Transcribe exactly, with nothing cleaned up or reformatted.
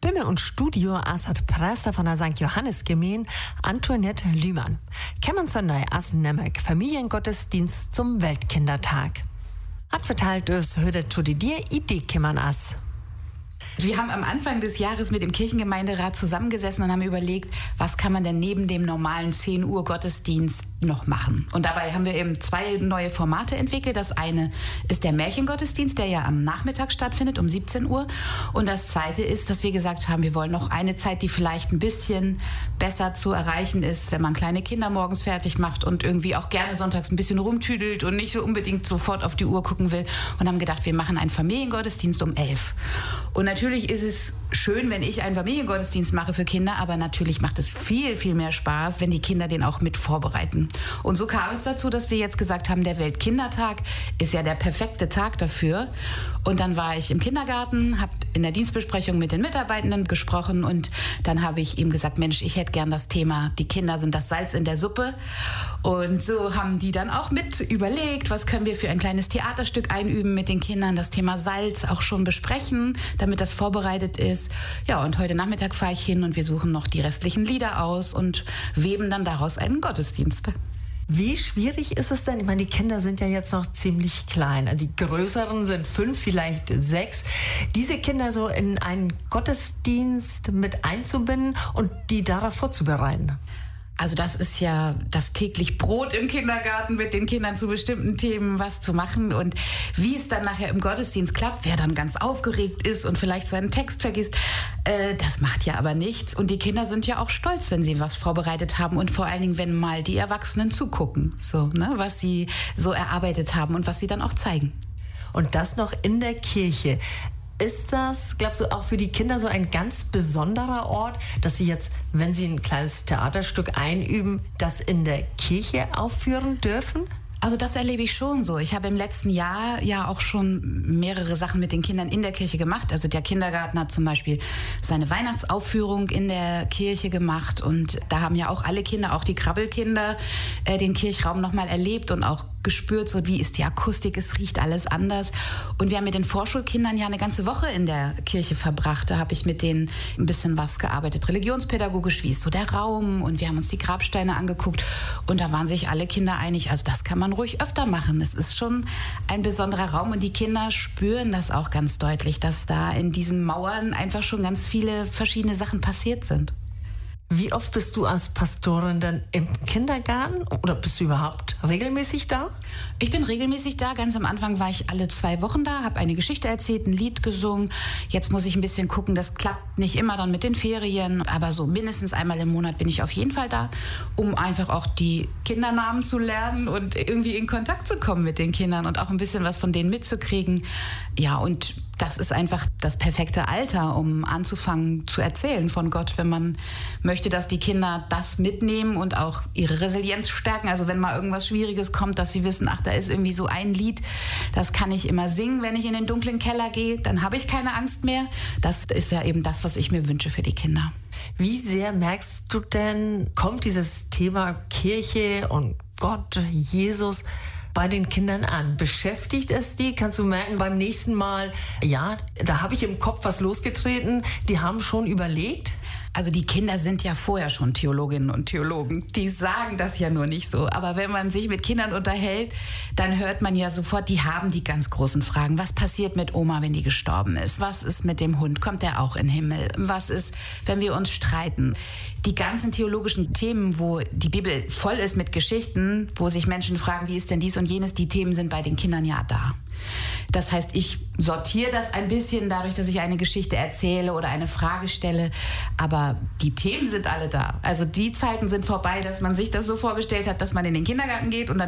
Bimme und Studio asat Prester von der Sankt Johannes Gemein Antoinette Lühmann. Kämmern Sonntag as nämlich Familiengottesdienst zum Weltkindertag. Hat verteilt es heute zu dir Idee kämmern as. Wir haben am Anfang des Jahres mit dem Kirchengemeinderat zusammengesessen und haben überlegt, was kann man denn neben dem normalen zehn Uhr Gottesdienst noch machen. Und dabei haben wir eben zwei neue Formate entwickelt. Das eine ist der Märchengottesdienst, der ja am Nachmittag stattfindet, um siebzehn Uhr. Und das zweite ist, dass wir gesagt haben, wir wollen noch eine Zeit, die vielleicht ein bisschen besser zu erreichen ist, wenn man kleine Kinder morgens fertig macht und irgendwie auch gerne sonntags ein bisschen rumtüdelt und nicht so unbedingt sofort auf die Uhr gucken will. Und haben gedacht, wir machen einen Familiengottesdienst um elf. Und natürlich ist es schön, wenn ich einen Familiengottesdienst mache für Kinder, aber natürlich macht es viel, viel mehr Spaß, wenn die Kinder den auch mit vorbereiten. Und so kam es dazu, dass wir jetzt gesagt haben, der Weltkindertag ist ja der perfekte Tag dafür. Und dann war ich im Kindergarten, habe in der Dienstbesprechung mit den Mitarbeitenden gesprochen und dann habe ich ihm gesagt, Mensch, ich hätte gern das Thema, die Kinder sind das Salz in der Suppe. Und so haben die dann auch mit überlegt, was können wir für ein kleines Theaterstück einüben mit den Kindern, das Thema Salz auch schon besprechen, damit das vorbereitet ist. Ja, und heute Nachmittag fahre ich hin und wir suchen noch die restlichen Lieder aus und weben dann daraus einen Gottesdienst. Wie schwierig ist es denn? Ich meine, die Kinder sind ja jetzt noch ziemlich klein. Die größeren sind fünf, vielleicht sechs. Diese Kinder so in einen Gottesdienst mit einzubinden und die darauf vorzubereiten. Also das ist ja das täglich Brot im Kindergarten, mit den Kindern zu bestimmten Themen was zu machen. Und wie es dann nachher im Gottesdienst klappt, wer dann ganz aufgeregt ist und vielleicht seinen Text vergisst, äh, das macht ja aber nichts. Und die Kinder sind ja auch stolz, wenn sie was vorbereitet haben und vor allen Dingen, wenn mal die Erwachsenen zugucken, so, ne, was sie so erarbeitet haben und was sie dann auch zeigen. Und das noch in der Kirche. Ist das, glaubst du, auch für die Kinder so ein ganz besonderer Ort, dass sie jetzt, wenn sie ein kleines Theaterstück einüben, das in der Kirche aufführen dürfen? Also das erlebe ich schon so. Ich habe im letzten Jahr ja auch schon mehrere Sachen mit den Kindern in der Kirche gemacht. Also der Kindergarten hat zum Beispiel seine Weihnachtsaufführung in der Kirche gemacht und da haben ja auch alle Kinder, auch die Krabbelkinder, äh, den Kirchraum nochmal erlebt und auch gespürt, so wie ist die Akustik, es riecht alles anders. Und wir haben mit den Vorschulkindern ja eine ganze Woche in der Kirche verbracht. Da habe ich mit denen ein bisschen was gearbeitet, religionspädagogisch, wie ist so der Raum und wir haben uns die Grabsteine angeguckt und da waren sich alle Kinder einig, also das kann man ruhig öfter machen. Es ist schon ein besonderer Raum und die Kinder spüren das auch ganz deutlich, dass da in diesen Mauern einfach schon ganz viele verschiedene Sachen passiert sind. Wie oft bist du als Pastorin dann im Kindergarten oder bist du überhaupt regelmäßig da? Ich bin regelmäßig da. Ganz am Anfang war ich alle zwei Wochen da, habe eine Geschichte erzählt, ein Lied gesungen. Jetzt muss ich ein bisschen gucken, das klappt nicht immer dann mit den Ferien, aber so mindestens einmal im Monat bin ich auf jeden Fall da, um einfach auch die Kindernamen zu lernen und irgendwie in Kontakt zu kommen mit den Kindern und auch ein bisschen was von denen mitzukriegen. Ja, und das ist einfach das perfekte Alter, um anzufangen zu erzählen von Gott, wenn man möchte, dass die Kinder das mitnehmen und auch ihre Resilienz stärken. Also wenn mal irgendwas Schwieriges kommt, dass sie wissen, ach, da ist irgendwie so ein Lied, das kann ich immer singen, wenn ich in den dunklen Keller gehe, dann habe ich keine Angst mehr. Das ist ja eben das, was ich mir wünsche für die Kinder. Wie sehr merkst du denn, kommt dieses Thema Kirche und Gott, Jesus bei den Kindern an? Beschäftigt es die? Kannst du merken beim nächsten Mal, ja, da habe ich im Kopf was losgetreten, die haben schon überlegt? Also die Kinder sind ja vorher schon Theologinnen und Theologen. Die sagen das ja nur nicht so. Aber wenn man sich mit Kindern unterhält, dann hört man ja sofort, die haben die ganz großen Fragen. Was passiert mit Oma, wenn die gestorben ist? Was ist mit dem Hund? Kommt der auch in den Himmel? Was ist, wenn wir uns streiten? Die ganzen theologischen Themen, wo die Bibel voll ist mit Geschichten, wo sich Menschen fragen, wie ist denn dies und jenes, die Themen sind bei den Kindern ja da. Das heißt, ich sortiere das ein bisschen dadurch, dass ich eine Geschichte erzähle oder eine Frage stelle. Aber die Themen sind alle da. Also die Zeiten sind vorbei, dass man sich das so vorgestellt hat, dass man in den Kindergarten geht und dann